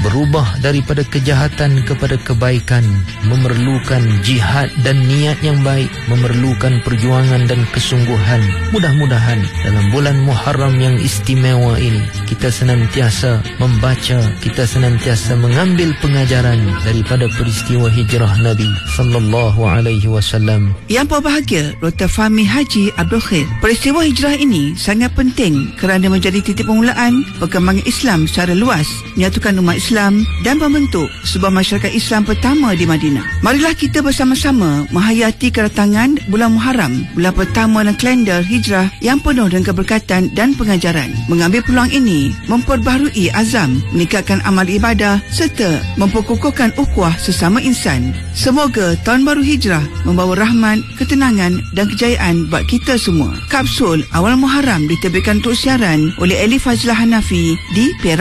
berubah daripada kejahatan kepada kebaikan memerlukan jihad dan niat yang baik, memerlukan perjuangan dan kesungguhan. Mudah-mudahan dalam bulan Muharram yang istimewa ini kita senantiasa membaca, kita senantiasa mengambil pengajaran daripada peristiwa hijrah Nabi sallallahu alaihi wasallam. Yang berbahagia Dr. Fahmi Haji Abdul Khair, peristiwa hijrah ini sangat penting kerana menjadi titik permulaan perkembangan Islam secara luas, menyatukan umat Islam dan membentuk sebuah masyarakat Islam pertama di Madinah. Marilah kita bersama-sama menghayati kedatangan bulan Muharram, bulan pertama dalam kalender hijrah yang penuh dengan keberkatan dan pengajaran. Mengambil peluang ini memperbaharui azam, meningkatkan amal ibadah serta memperkukuhkan ukhuwah sesama insan. Semoga tahun baru hijrah membawa rahmat, ketenangan dan kejayaan buat kita semua. Kapsul Awal Muharram diterbitkan untuk siaran oleh Elif Fazlah Hanafi di Perak.